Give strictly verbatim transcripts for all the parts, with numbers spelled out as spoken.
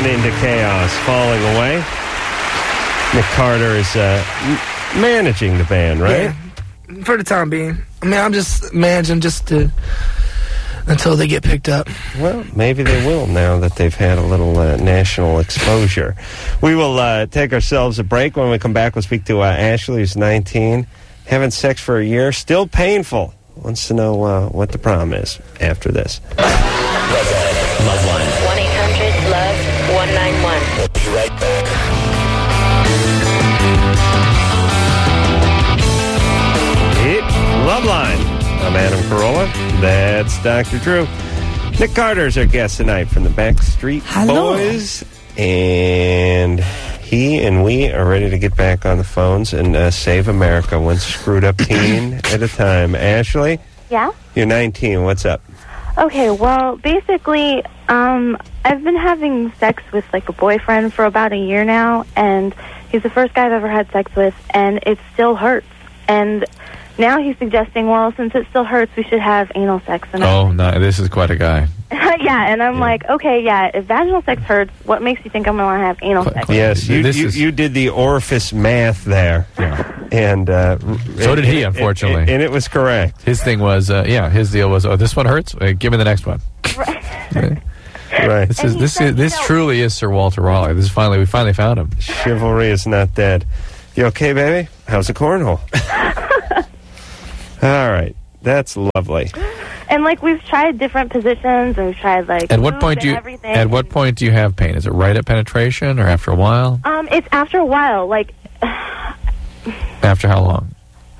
turn into chaos, falling away. Nick Carter is uh, m- managing the band, right? Yeah, for the time being. I mean, I'm just managing just to, until they get picked up. Well, maybe they will now that they've had a little uh, national exposure. We will uh, take ourselves a break. When we come back, we'll speak to uh, Ashley, who's nineteen, having sex for a year, still painful. Wants to know uh, what the problem is after this. Loveline. one eight hundred love one nine one. We'll be right back. Hit Loveline. I'm Adam Carolla. That's Doctor Drew. Nick Carter's our guest tonight from the Backstreet Hello. Boys. And he and we are ready to get back on the phones and uh, save America one screwed up teen at a time. Ashley, Yeah? you're nineteen. What's up? Okay, well, basically, um, I've been having sex with, like, a boyfriend for about a year now, and he's the first guy I've ever had sex with, and it still hurts. And now he's suggesting, well, since it still hurts, we should have anal sex. And Oh, no, this is quite a guy. yeah, and I'm Yeah. like, okay, yeah, if vaginal sex hurts, what makes you think I'm going to have anal Qu- sex? qu- Yes, you, This you, is- you did the orifice math there. Yeah. And uh, So did he, and- unfortunately. And, and it was correct. His thing was, uh, yeah, his deal was, oh, this one hurts? Uh, give me the next one. Right. This And is he this said, is this you know- truly is Sir Walter Raleigh. This is finally we finally found him. Chivalry is not dead. You okay, baby? How's the cornhole? All right. That's lovely. And, like, we've tried different positions, and we've tried, like, At what lube point do and you everything. at what point do you have pain? Is it right at penetration or after a while? Um, it's after a while, like, After how long?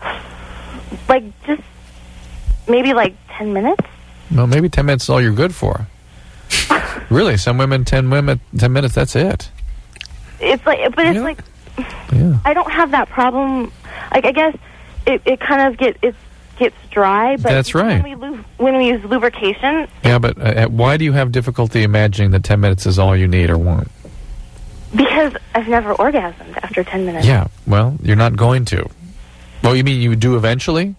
like, just maybe, like, ten minutes. Well, maybe ten minutes is all you're good for. Really, some women ten women ten minutes. That's it. It's like, but it's Really? like, Yeah. I don't have that problem. Like, I guess it, it kind of get it gets dry. But That's right. When we, lu- when we use lubrication, Yeah, but uh, why do you have difficulty imagining that ten minutes is all you need or want? because I've never orgasmed after ten minutes. Yeah. Well, you're not going to. Well, you mean you do eventually?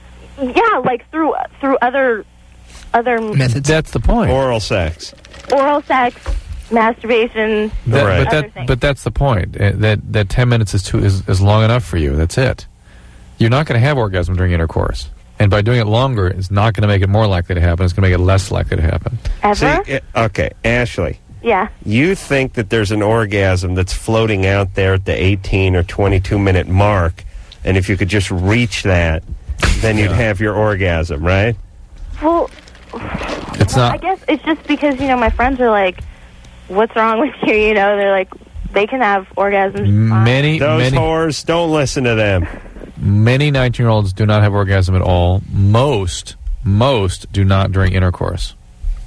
Yeah, like through through other other Methods. That's the point. Oral sex. oral sex, masturbation. That- Right. But Other that, things. but that's the point. Uh, that that ten minutes is too is, is long enough for you. That's it. You're not going to have orgasm during intercourse, and by doing it longer, it's not going to make it more likely to happen. It's going to make it less likely to happen. Ever? See, it- okay, Ashley, Yeah. you think that there's an orgasm that's floating out there at the eighteen or twenty-two minute mark, and if you could just reach that, then you'd Yeah. have your orgasm, right? Well, It's well, I not. guess it's just because you know my friends are like, "What's wrong with you?" You know, they're like, they can have orgasms. fine. Many Those many whores, don't listen to them. many nineteen-year-olds do not have orgasm at all. Most most do not during intercourse.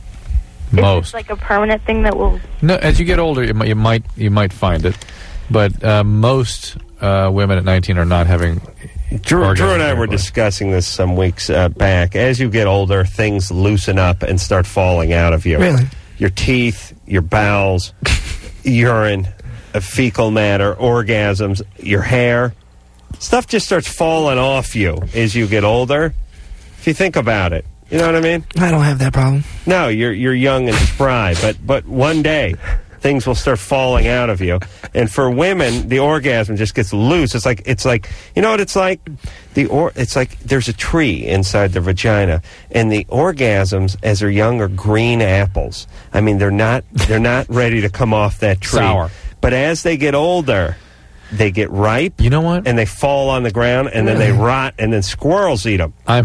It's Most. just like a permanent thing that will. No, as you get older, you might you might, you might find it, but uh, most uh, women at nineteen are not having. Drew, orgasm Drew and I during were intercourse. discussing this some weeks uh, back. As you get older, things loosen up and start falling out of you. Really? Your teeth, your bowels, urine, uh, fecal matter, orgasms, your hair. Stuff just starts falling off you as you get older. If you think about it. You know what I mean? I don't have that problem. No, you're you're young and spry, but but one day things will start falling out of you. And for women, the orgasm just gets loose. It's like it's like you know what it's like? The or it's like there's a tree inside the vagina, and the orgasms as they're young are green apples. I mean, they're not they're not ready to come off that tree. Sour. But as they get older, they get ripe. You know what? And they fall on the ground, and then they rot, and then squirrels eat them. I'm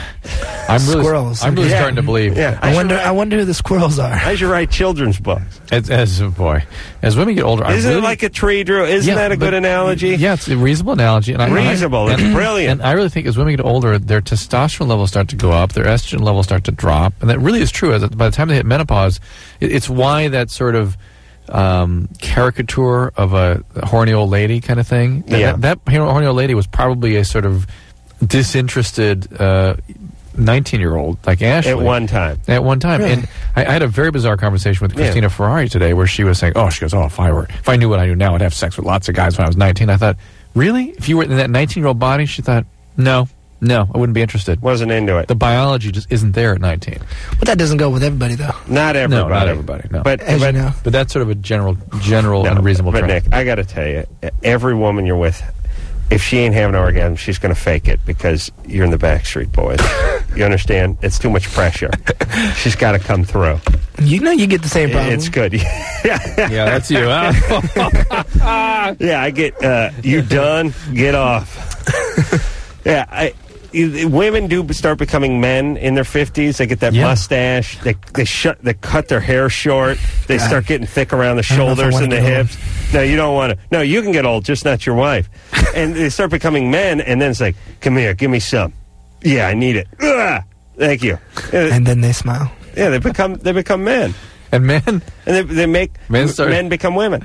I'm really Squirrels. I'm really Yeah. starting to believe. Yeah. I wonder. I wonder who the squirrels are. I should write children's books. As, as oh boy, as women get older, I Isn't really, it like a tree, Drew? Isn't Yeah, that a good but- analogy? Yeah, it's a reasonable analogy. And I- Reasonable. I, It's and, brilliant. And I really think as women get older, their testosterone levels start to go up, their estrogen levels start to drop, and that really is true. As by the time they hit menopause, it, it's why that sort of um, caricature of a horny old lady kind of thing. That, Yeah. that, that horny old lady was probably a sort of disinterested uh, nineteen-year-old like Ashley. At one time. At one time. Really? And I, I had a very bizarre conversation with Yeah. Christina Ferrari today where she was saying, oh, she goes, oh, if I were, if I knew what I knew now, I'd have sex with lots of guys when I was nineteen. I thought, really? If you were in that nineteen-year-old body? She thought, no, No, I wouldn't be interested. Wasn't into it. The biology just isn't there at nineteen. But that doesn't go with everybody, though. Not everybody. No, not everybody. No. But, As but, you know. But that's sort of a general, general no, and reasonable but trend. Nick, I got to tell you, every woman you're with, if she ain't having an orgasm, she's going to fake it because you're in the Backstreet Boys. You understand? It's too much pressure. She's got to come through. You know you get the same problem. It's good. yeah, Yeah, that's you. Huh? yeah, I get, uh, you done? Get off. yeah, I... You, women do start becoming men in their fifties. They get that Yeah. mustache. They they shut. They cut their hair short. They God. start getting thick around the I don't know if I shoulders wanna and the get old. hips. No, you don't want to. No, you can get old, just not your wife. And they start becoming men, and then it's like, come here, give me some. Yeah, I need it. Ugh, thank you. Uh, And then they smile. yeah, they become they become men, And men, and they they make Men start- men become women.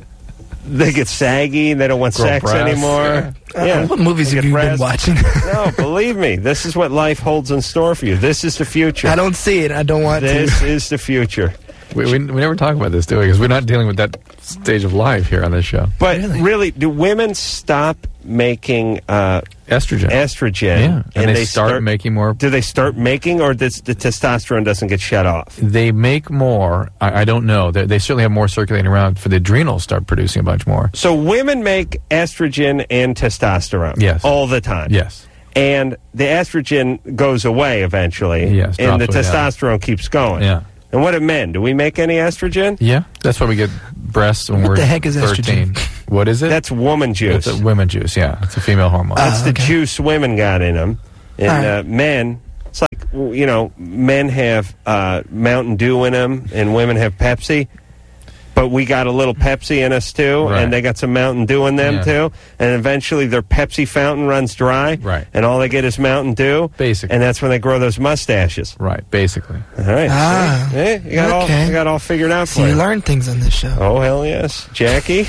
They get saggy. They don't want Grow sex breasts, anymore. Uh, Yeah. what movies They have get you been breasts. watching? No, believe me, this is what life holds in store for you. This is the future. I don't see it. I don't want This to. is the future. we, we, we never talk about this, do we? Because we're not dealing with that stage of life here on this show. But Really? really, do women stop making uh, Estrogen. estrogen? Yeah, and, they, start, making more. Do they start making, or does the testosterone doesn't get shut off? They make more. I, I don't know. They, they certainly have more circulating around. For the adrenals, start producing a bunch more. So women make estrogen and testosterone. Yes. all the time. Yes. And the estrogen goes away eventually. Yes, and the drops way down. testosterone keeps going. Yeah. And what do men? Do we make any estrogen? Yeah. That's why we get breasts when What we're the heck is thirteen. estrogen? What is it? That's woman juice. It's a women juice. Yeah. It's a female hormone. That's Oh, the okay. juice women got in them. And All uh, men, it's like, you know, men have uh, Mountain Dew in them and women have Pepsi. But we got a little Pepsi in us, too. Right. And they got some Mountain Dew in them, Yeah. too. And eventually their Pepsi fountain runs dry. Right. And all they get is Mountain Dew. Basically. And that's when they grow those mustaches. Right. Basically. All right. Ah, See? Eh, you got okay. all you got all figured out So for you you. learn things on this show. Oh, hell yes. Jackie?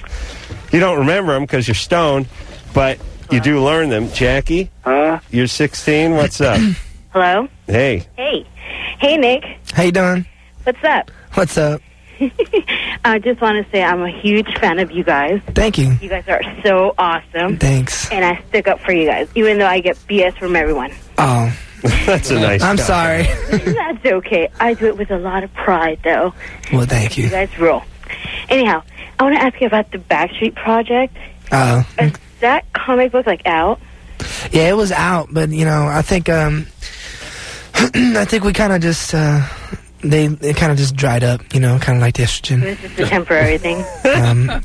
You don't remember them because you're stoned, but you do learn them. Jackie? Huh? You're sixteen. What's up? Hello? Hey. Hey. Hey, Nick. How you doing? What's up? What's up? I just want to say I'm a huge fan of you guys. Thank you. You guys are so awesome. Thanks. And I stick up for you guys, even though I get B S from everyone. Oh, That's a nice I'm guy. sorry. That's okay. I do it with a lot of pride, though. Well, thank You you. guys rule. Anyhow, I want to ask you about the Backstreet Project. Uh, Is that comic book, like, out? yeah, it was out, but you know, I think um, I think we kind of just uh, they it kind of just dried up. You know, kind of like the estrogen. This is a temporary thing. Um,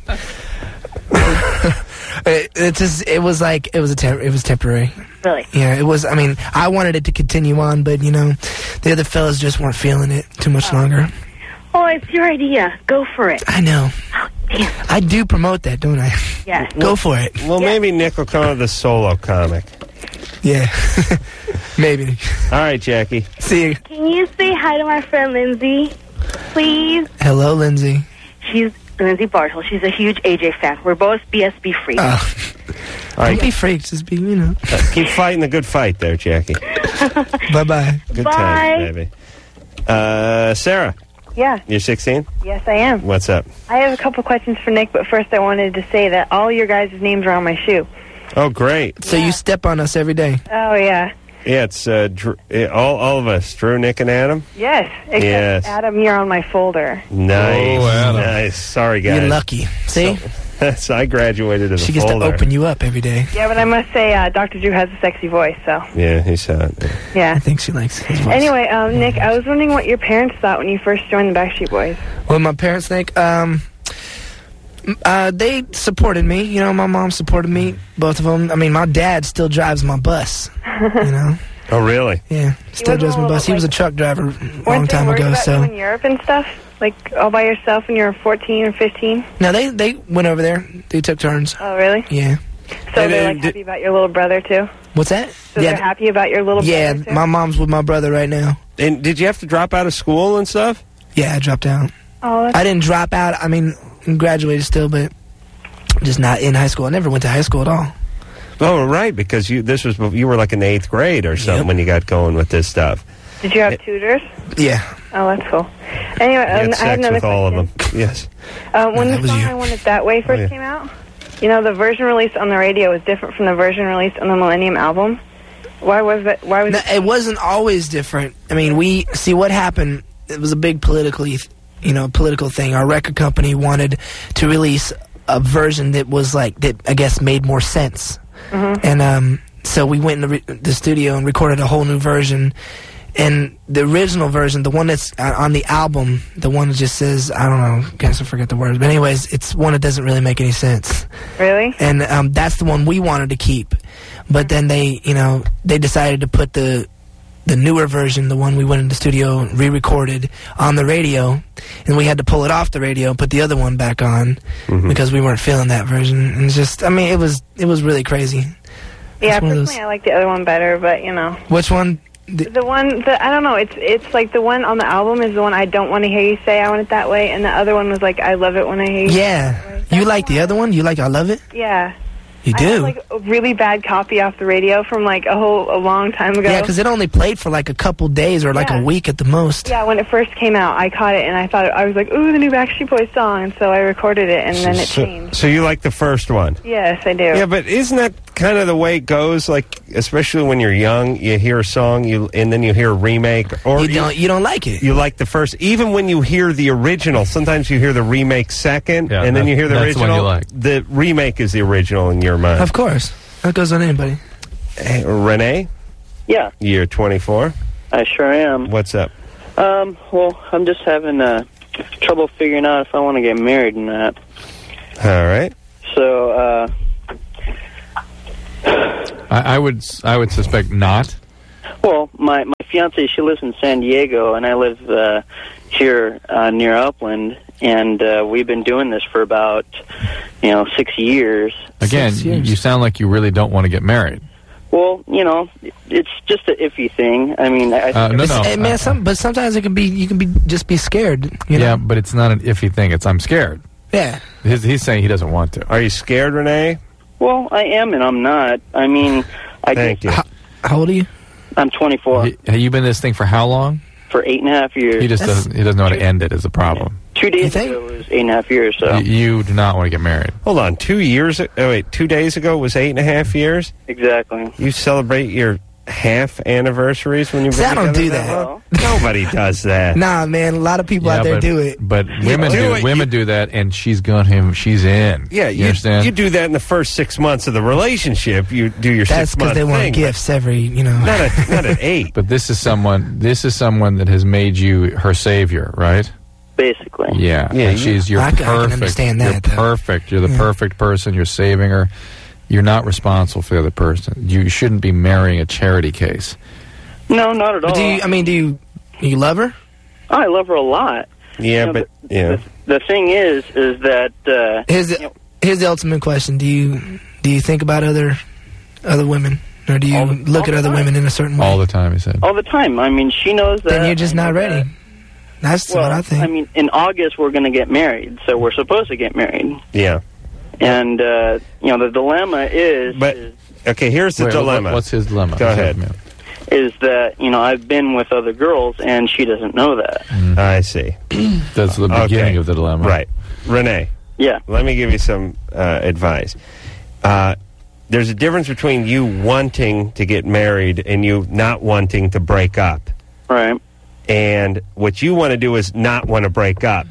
it, it just it was like it was a tem- it was temporary. Really? Yeah, it was. I mean, I wanted it to continue on, but you know, the other fellas just weren't feeling it too much longer. Oh, it's your idea. Go for it. I know. Oh, damn. I do promote that, don't I? Yes. Go for it. Well, maybe Nick will come up with a solo comic. Yeah, maybe. All right, Jackie. See you. Can you say hi to my friend Lindsay, please? Hello, Lindsay. She's Lindsay Bartle. She's a huge A J fan. We're both B S B freaks. Uh, All right, don't be freaks. Just be, you know. uh, keep fighting the good fight there, Jackie. Bye bye. Good Bye. times, baby. Uh, Sarah, Yeah, you're sixteen? yes, I am. What's up? I have a couple questions for Nick, but first I wanted to say that all your guys' names are on my shoe. Oh, great. So you step on us every day. Oh, yeah. Yeah, it's uh, Dr- uh, all, all of us, Drew, Nick, and Adam. Yes, except Yes. Adam, you're on my folder. Nice. Oh, Adam. Nice. Sorry, guys. You're lucky. See, So I graduated in the she gets folder. to open you up every day. Yeah, but I must say, uh, Doctor Drew has a sexy voice, so, Yeah, he's hot. yeah. I think she likes his voice. Anyway, um, Nick, I was wondering what your parents thought when you first joined the Backstreet Boys. What my parents think? Um, uh, they supported me. You know, my mom supported me. Both of them. I mean, my dad still drives my bus. You know, Oh, really? yeah, still wasn't drives my a bus. He was a like- truck driver a long Weren't they time worried ago. about you So in Europe and stuff? Like, all by yourself when you were fourteen or fifteen? no, they they went over there. They took turns. Oh, really? Yeah. So And, they're, uh, like, did- happy about your little brother, too? What's that? So they're happy about your little yeah. brother, too? My mom's with my brother right now. And did you have to drop out of school and stuff? Yeah, I dropped out. Oh, that's I didn't drop out. I mean, graduated still, but just not in high school. I never went to high school at all. Oh, right, because you this was you were like in the eighth grade or something Yep. when you got going with this stuff. Did you have tutors? Yeah. Oh, that's cool. Anyway, You had um, I had sex another with all of question. them. Yes. Uh, when No, that the was song you. I Want It That Way first Oh, yeah. came out, you know, the version released on the radio was different from the version released on the Millennium album. Why was that? Why was No, it? it wasn't always different. I mean, we see what happened. It was a big politically, you know, political thing. Our record company wanted to release a version that was like that. I guess made more sense. Mm-hmm. And um, so we went in the, re- the studio and recorded a whole new version. And the original version, the one that's uh, on the album, the one that just says, I don't know, guess I forget the words. But anyways, it's one that doesn't really make any sense. Really? And um, that's the one we wanted to keep. But then they, you know, they decided to put the the newer version, the one we went in the studio and re-recorded, on the radio. And we had to pull it off the radio and put the other one back on Mhm. because we weren't feeling that version. And it's just, I mean, it was it was really crazy. Yeah, That's one of those- personally, I like the other one better, but you know, Which one? The- the one that I don't know. It's it's like the one on the album is the one I don't want to hear you say I want it that way, and the other one was like I love it when I hear you. Yeah. You like the other one? You like I Love It? Yeah. You I have do? like a really bad copy off the radio from like a whole a long time ago. Yeah, because it only played for like a couple days or like Yeah. a week at the most. Yeah, when it first came out, I caught it and I thought it, I was like, ooh, the new Backstreet Boys song, and so I recorded it, and then it so, changed. so you like the first one? Yes, I do. Yeah, but isn't that kind of the way it goes? Like, especially when you're young, you hear a song, you and then you hear a remake, or You don't you don't like it. you like the first. Even when you hear the original, sometimes you hear the remake second, Yeah, and then that- you hear the that's the one original. you like. The remake is the original in your mind. Of course. That goes on anybody. Hey, Renee, Yeah, you're twenty-four. I sure am. What's up? Um, well, I'm just having uh, trouble figuring out if I want to get married or not. All right. So, uh, I, I would s- I would suspect not. well, my my fiance, she lives in San Diego, and I live uh, here uh, near Upland, and uh, we've been doing this for about, you know, six years. Again, Six you, years. you sound like you really don't want to get married. Well, you know, it's just an iffy thing. I mean, I, I Uh, think no, It's- no. hey, man, uh, some, but sometimes it can be you can be just be scared. You know? Yeah, but it's not an iffy thing. It's I'm scared. Yeah. His, he's saying he doesn't want to. Are you scared, Renee? well, I am and I'm not. I mean, I Thank you. just, How, how old are you? I'm twenty-four He- have you been in this thing for how long? for eight and a half years. He just That's- doesn't. He doesn't know how to end it. Is the problem. Two You days think? ago it was eight and a half years. So You, you do not want to get married. Hold on. Two years. Oh wait, two days ago was eight and a half years. exactly. You celebrate your half anniversaries when you. See, I don't do that. Well, Nobody does that. Nah, man. A lot of people Yeah, out there but, do it. But women do do. it, women do that, and she's going him. She's in. Yeah, you, you, understand? you do that in the first six months of the relationship. You do your That's six because month they want thing, gifts every, you know. but Not at not at eight. But this is someone. This is someone that has made you her savior, right? basically. Yeah. Yeah, And you- she's you're I can- I can perfect. understand you're that, though. perfect. You're the Yeah. perfect person. You're saving her. You're not responsible for the other person. You shouldn't be marrying a charity case. No, not at all. But do you? I mean, do you? You love her? I love her a lot. Yeah, You know, but the, yeah. the, the thing is, is that uh, Here's the, you know, here's the ultimate question: Do you do you think about other other women, or do you All the- look all at the other time. women in a certain way? All the time, he said. all the time. I mean, she knows that. then you're just I not know ready. that. That's Well, what I think. mean, in August we're going to get married, so we're supposed to get married. Yeah. And uh, you know, the dilemma is, But- is Okay, here's the Wait, what- dilemma. what's his dilemma? Go What's ahead. that, man? is that you know I've been with other girls and she doesn't know that. I see. That's the Okay. beginning of the dilemma. Right. Renee, Yeah. let me give you some uh, advice. Uh, there's a difference between you wanting to get married and you not wanting to break up. Right. And what you want to do is not want to break up,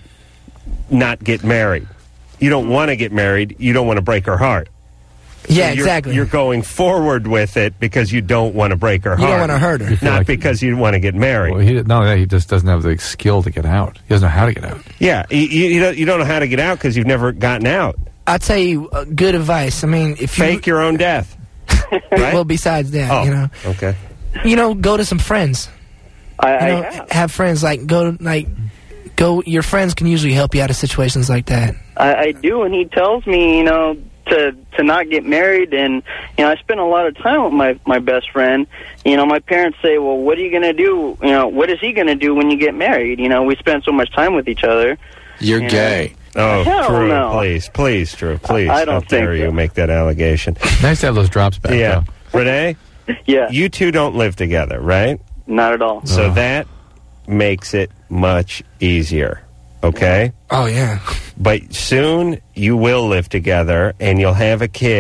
not get married. You don't want to get married. You don't want to break her heart. yeah, you're, exactly. You're going forward with it because you don't want to break her you heart. don't want to hurt her. feel Not like- because you want to get married. Well, he, no, yeah, he just doesn't have the skill to get out. He doesn't know how to get out. Yeah, you, you, you don't, you don't know how to get out because you've never gotten out. I'll tell you uh, good advice. I mean, if you Fake your own death. Right? well, besides that, oh, you know, okay. you know, go to some friends. I, You know, I have. have friends like go to like go. Your friends can usually help you out of situations like that. I, I do, and he tells me, you know, to to not get married, and you know, I spend a lot of time with my my best friend. You know, my parents say, well, what are you going to do? You know, what is he going to do when you get married? You know, we spend so much time with each other. You're Yeah. gay. Oh, Hell Drew, no. please, please, Drew, please. I don't How dare think you so. make that allegation. Nice to have those drops back. Yeah. though. Renee, Yeah, you two don't live together, right? not at all. So Oh. that makes it much easier, okay? Oh yeah, But soon you will live together and you'll have a kid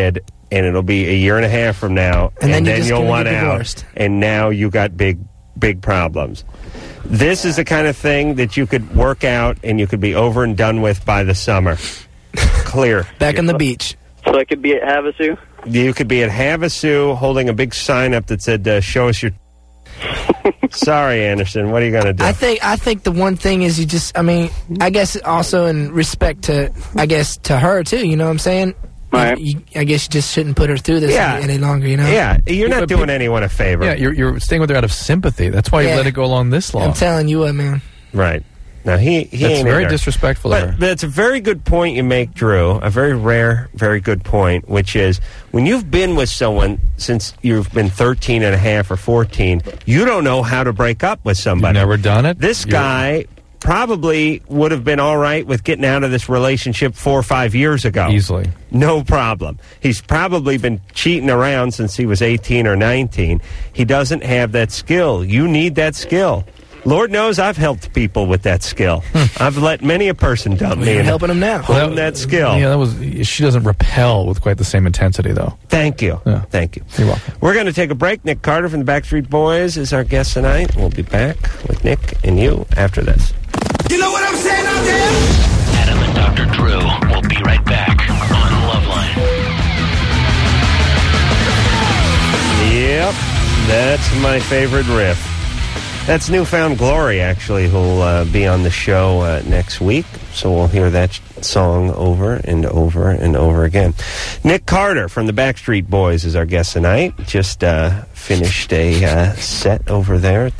and it'll be a year and a half from now, And then you're just you'll gonna want get out, divorced. and now you got big, big problems. This is the kind of thing that you could work out, and you could be over and done with by the summer. Clear. Back on the beach. So I could be at Havasu? You could be at Havasu holding a big sign up that said, uh, show us your... Sorry, Anderson. What are you going to do? I think I think the one thing is you just, I mean, I guess also in respect to, I guess, to her, too, you know what I'm saying? Right. You, I guess you just shouldn't put her through this Yeah. any, any longer, you know? Yeah, you're not but doing people- anyone a favor. Yeah, you're, you're staying with her out of sympathy. That's why you Yeah. let it go along this long. I'm telling you what, man. Right. Now, he, he That's ain't very in there. disrespectful of But her. that's a very good point you make, Drew. A very rare, very good point, which is when you've been with someone since you've been thirteen and a half or fourteen, you don't know how to break up with You've somebody. never done it? This You're- guy probably would have been all right with getting out of this relationship four or five years ago. Easily. No problem. He's probably been cheating around since he was eighteen or nineteen. He doesn't have that skill. You need that skill. Lord knows I've helped people with that skill. I've let many a person dump me. You're and helping him now. hone that skill. Yeah, that was. She doesn't repel with quite the same intensity, though. Thank you. Yeah. Thank you. You're welcome. We're going to take a break. Nick Carter from the Backstreet Boys is our guest tonight. We'll be back with Nick and you after this. You know what I'm saying out there? Adam and Doctor Drew will be right back on Loveline. Yep, that's my favorite riff. That's Newfound Glory, actually, who'll uh, be on the show uh, next week. So we'll hear that sh- song over and over and over again. Nick Carter from the Backstreet Boys is our guest tonight. Just uh, finished a uh, set over there at